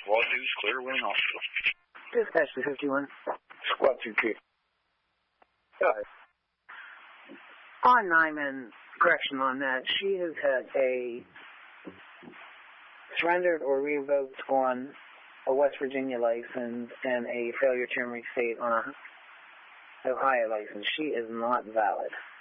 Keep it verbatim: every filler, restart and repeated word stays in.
Squad two's clear, Wayne Hospital. Dispatch to fifty-one. Squad two clear. Got it. On Nyman, correction on that, she has had a surrendered or revoked on a West Virginia license and a failure to reinstate on a Ohio license. She is not valid.